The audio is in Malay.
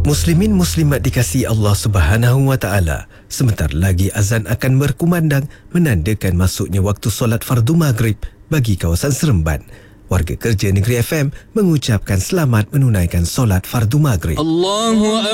Muslimin muslimat dikasihi Allah Subhanahu wa taala, sebentar lagi azan akan berkumandang menandakan masuknya waktu solat fardu maghrib bagi kawasan Seremban. Warga kerja Negeri FM mengucapkan selamat menunaikan solat fardu maghrib.